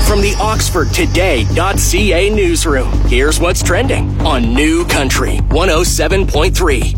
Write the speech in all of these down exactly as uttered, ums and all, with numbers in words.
From the Oxford Today dot C A newsroom, here's what's trending on New Country one oh seven point three.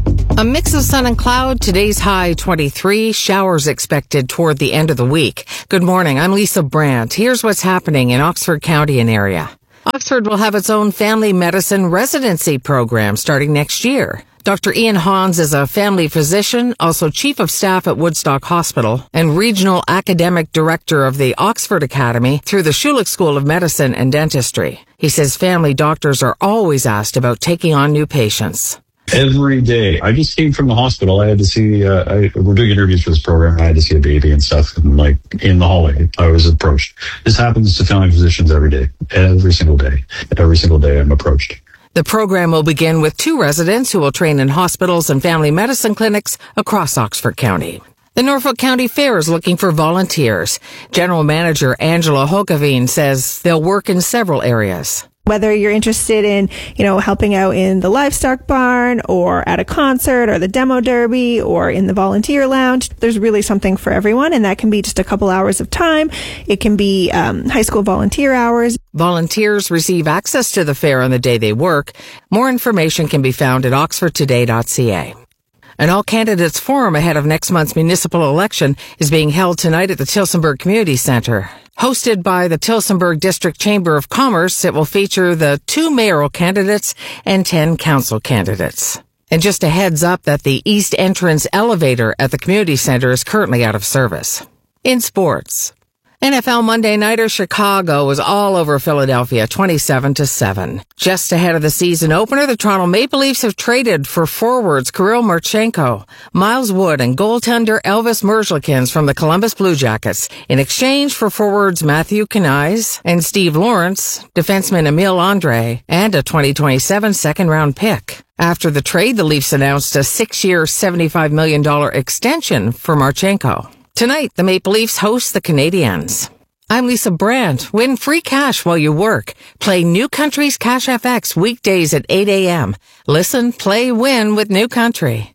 A mix of sun and cloud. Today's high twenty-three. Showers expected toward the end of the week. Good morning. I'm Lisa Brandt. Here's what's happening in Oxford County and area. Oxford will have its own family medicine residency program starting next year. Doctor Ian Hans is a family physician, also chief of staff at Woodstock Hospital, and regional academic director of the Oxford Academy through the Schulich School of Medicine and Dentistry. He says family doctors are always asked about taking on new patients. Every day. I just came from the hospital. I had to see, uh, I, we're doing interviews for this program. I had to see a baby and stuff. And like in the hallway, I was approached. This happens to family physicians every day, every single day. Every single day I'm approached. The program will begin with two residents who will train in hospitals and family medicine clinics across Oxford County. The Norfolk County Fair is looking for volunteers. General Manager Angela Hokavine says they'll work in several areas. Whether you're interested in, you know, helping out in the livestock barn or at a concert or the demo derby or in the volunteer lounge, there's really something for everyone. And that can be just a couple hours of time. It can be um, high school volunteer hours. Volunteers receive access to the fair on the day they work. More information can be found at oxford today dot c a. An all-candidates forum ahead of next month's municipal election is being held tonight at the Tillsonburg Community Centre. Hosted by the Tillsonburg District Chamber of Commerce, it will feature the two mayoral candidates and ten council candidates. And just a heads up that the east entrance elevator at the community center is currently out of service. In sports, N F L Monday Nighter Chicago was all over Philadelphia, twenty-seven to seven. Just ahead of the season opener, the Toronto Maple Leafs have traded for forwards Kirill Marchenko, Miles Wood, and goaltender Elvis Merzlikins from the Columbus Blue Jackets in exchange for forwards Matthew Knies and Steve Lawrence, defenseman Emile Andre, and a twenty twenty-seven second-round pick. After the trade, the Leafs announced a six-year, seventy-five million dollars extension for Marchenko. Tonight, the Maple Leafs host the Canadiens. I'm Lisa Brandt. Win free cash while you work. Play New Country's Cash F X weekdays at eight a.m. Listen, play, win with New Country.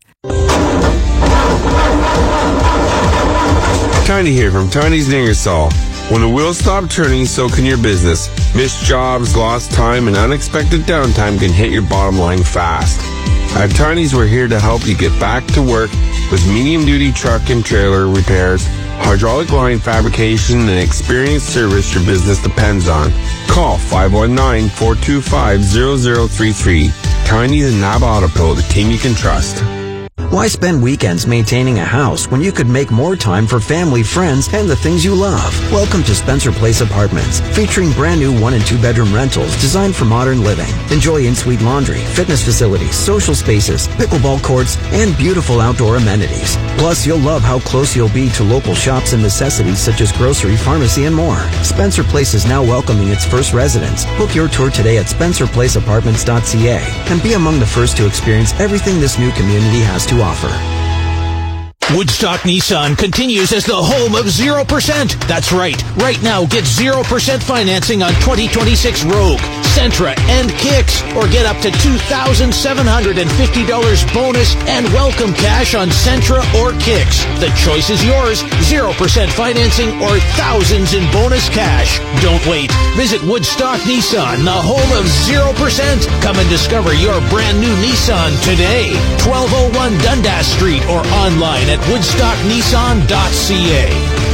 Tiny here from Tiny's Ingersoll. When the wheels stop turning, so can your business. Missed jobs, lost time, and unexpected downtime can hit your bottom line fast. At Tiny's, we're here to help you get back to work with medium-duty truck and trailer repairs, hydraulic line fabrication, and experienced service your business depends on. Call five one nine, four two five, zero zero three three. Tiny's and Nab Auto Pro, the team you can trust. Why spend weekends maintaining a house when you could make more time for family, friends, and the things you love? Welcome to Spencer Place Apartments, featuring brand new one and two bedroom rentals designed for modern living. Enjoy in-suite laundry, fitness facilities, social spaces, pickleball courts, and beautiful outdoor amenities. Plus, you'll love how close you'll be to local shops and necessities such as grocery, pharmacy, and more. Spencer Place is now welcoming its first residents. Book your tour today at spencer place apartments dot c a and be among the first to experience everything this new community has to offer. Woodstock Nissan continues as the home of zero percent. That's right. Right now, get zero percent financing on twenty twenty-six Rogue, Sentra, and Kicks. Or get up to two thousand seven hundred fifty dollars bonus and welcome cash on Sentra or Kicks. The choice is yours. zero percent financing or thousands in bonus cash. Don't wait. Visit Woodstock Nissan, the home of zero percent. Come and discover your brand new Nissan today. twelve oh one Dundas Street or online at woodstock nissan dot c a.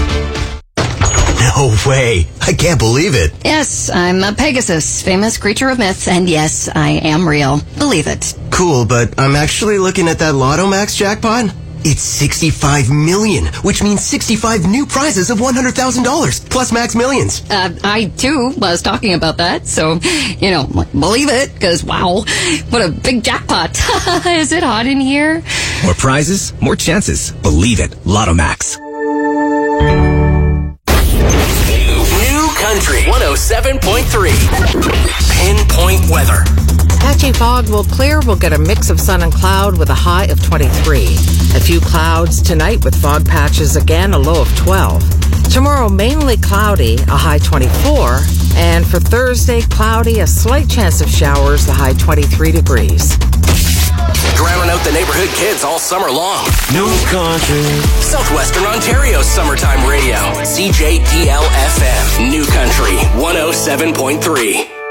No way. I can't believe it. Yes, I'm a Pegasus, famous creature of myth, and yes, I am real. Believe it. Cool, but I'm actually looking at that Lotto Max jackpot. It's sixty-five million, which means sixty-five new prizes of one hundred thousand dollars, plus Max Millions. Uh, I, too, was talking about that, so, you know, believe it, because, wow, what a big jackpot. Is it hot in here? More prizes, more chances. Believe it. Lotto Max. New Country one oh seven point three. Pinpoint weather. Patchy fog will clear. We'll get a mix of sun and cloud with a high of twenty-three. A few clouds tonight with fog patches again, a low of twelve. Tomorrow, mainly cloudy, a high twenty-four. And for Thursday, cloudy, a slight chance of showers, the high twenty-three degrees. Drowning out the neighborhood kids all summer long. New Country. Southwestern Ontario's summertime radio. C J D L F M. New Country. Country one oh seven point three.